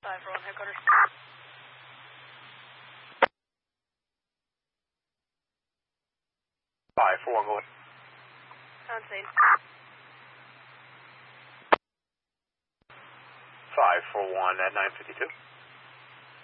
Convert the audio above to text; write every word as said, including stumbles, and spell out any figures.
five four one headquarters. five four one, go ahead. On scene. five four one at nine fifty-two.